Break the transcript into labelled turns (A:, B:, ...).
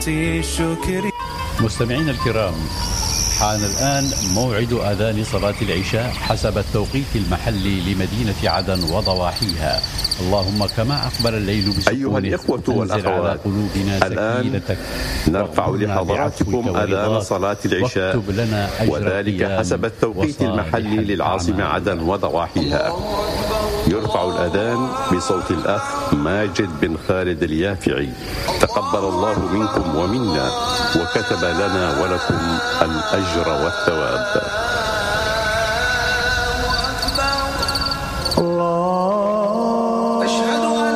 A: الشكر.
B: مستمعين الكرام، حان الآن موعد آذان صلاة العشاء حسب التوقيت المحلي لمدينة عدن وضواحيها. اللهم كما أقبل الليل بسكونه
C: أيها الإخوة والأخوات، الآن نرفع لحضراتكم آذان صلاة العشاء، وذلك حسب التوقيت المحلي للعاصمة عدن وضواحيها. يرفع الأذان بصوت الأخ ماجد بن خالد اليافعي، تقبل الله منكم ومنا وكتب لنا ولكم الأجر والثواب.